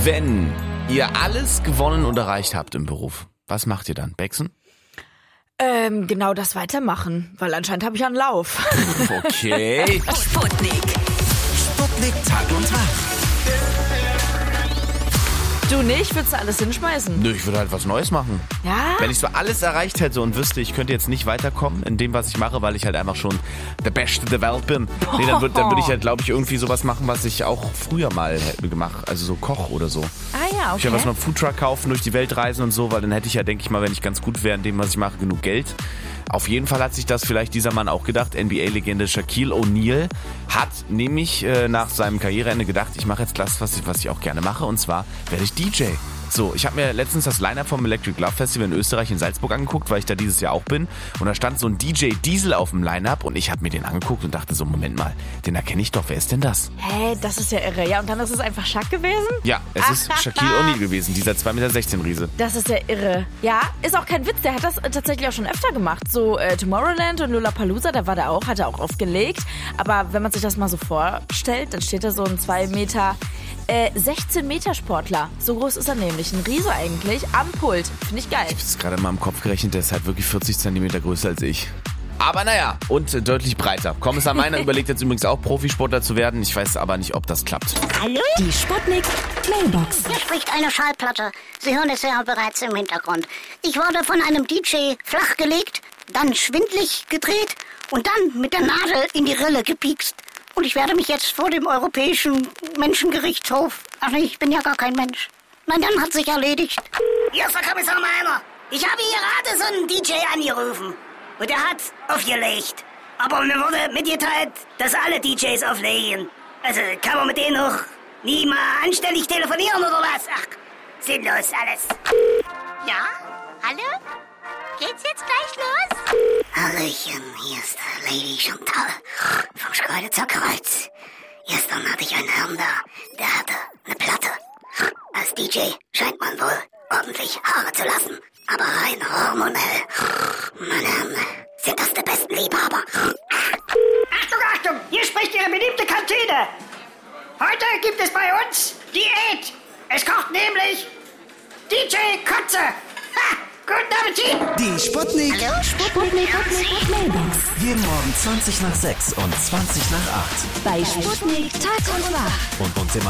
Wenn ihr alles gewonnen und erreicht habt im Beruf, was macht ihr dann? Bexen? Genau das weitermachen, weil anscheinend habe ich einen Lauf. Okay. Sputnik Tag und Tag. Du nicht? Würdest du alles hinschmeißen? Nö, ich würde halt was Neues machen. Ja? Wenn ich so alles erreicht hätte und wüsste, ich könnte jetzt nicht weiterkommen in dem, was ich mache, weil ich halt einfach schon der Beste der Welt bin. Nee, dann würd ich halt, glaube ich, irgendwie sowas machen, was ich auch früher mal hätte gemacht. Also so Koch oder so. Ah ja, okay. Ich würde was mal einen Foodtruck kaufen, durch die Welt reisen und so, weil dann hätte ich ja, denke ich mal, wenn ich ganz gut wäre in dem, was ich mache, genug Geld. Auf jeden Fall hat sich das vielleicht dieser Mann auch gedacht. NBA-Legende Shaquille O'Neal hat nämlich nach seinem Karriereende gedacht, ich mache jetzt das, was ich auch gerne mache, und zwar werde ich DJ. So, ich habe mir letztens das Line-Up vom Electric Love Festival in Österreich in Salzburg angeguckt, weil ich da dieses Jahr auch bin. Und da stand so ein DJ Diesel auf dem Line-Up und ich habe mir den angeguckt und dachte so, Moment mal, den erkenne ich doch, wer ist denn das? Hä, das ist ja irre. Ja, und dann ist es einfach Shaq gewesen? Ja, es ist Shaquille O'Neal gewesen, dieser 2,16 Meter Riese. Das ist ja irre. Ja, ist auch kein Witz, der hat das tatsächlich auch schon öfter gemacht. So Tomorrowland und Lollapalooza, da war der auch, hat er auch aufgelegt. Aber wenn man sich das mal so vorstellt, dann steht da so ein 16 Meter Sportler. So groß ist er nämlich. Ein Riese eigentlich. Am Pult. Finde ich geil. Ich habe es gerade mal im Kopf gerechnet, der ist halt wirklich 40 Zentimeter größer als ich. Aber naja, und deutlich breiter. Kommissar Meiner überlegt jetzt übrigens auch Profisportler zu werden. Ich weiß aber nicht, ob das klappt. Hallo? Die Sputnik Mailbox. Hier spricht eine Schallplatte. Sie hören es ja bereits im Hintergrund. Ich wurde von einem DJ flachgelegt, dann schwindlig gedreht und dann mit der Nadel in die Rille gepiekst. Und ich werde mich jetzt vor dem Europäischen Menschengerichtshof... Ach nee, ich bin ja gar kein Mensch. Nein, dann hat sich erledigt. Hier ist der Kommissar Meiner. Ich habe hier gerade so einen DJ angerufen. Und der hat aufgelegt. Aber mir wurde mitgeteilt, dass alle DJs auflegen. Also kann man mit denen noch nie mal anständig telefonieren oder was? Ach, sinnlos alles. Ja? Hallo? Geht's jetzt gleich los? Hallöchen, hier ist Lady Chantal vom Schkeuditzer Kreuz. Gestern hatte ich einen Herrn da, der hatte eine Platte. Als DJ scheint man wohl ordentlich Haare zu lassen. Aber rein hormonell, meine Herren, sind das die besten Liebhaber. Achtung, Achtung, hier spricht Ihre beliebte Kantine. Heute gibt es bei uns Diät. Es kocht nämlich DJ Kotze. Ha, guten Appetit. Die Sputnik Sputnik Mailbox. Jeden Morgen 20 nach 6 und 20 nach 8. Bei Sputnik Tag und Nacht. Und uns im